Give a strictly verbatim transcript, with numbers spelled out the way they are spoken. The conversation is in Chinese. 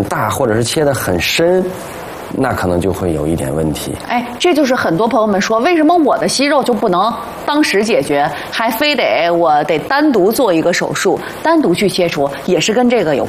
大，或者是切得很深，那可能就会有一点问题。 哎，这就是很多朋友们说，为什么我的息肉就不能当时解决，还非得我得单独做一个手术，单独去切除，也是跟这个有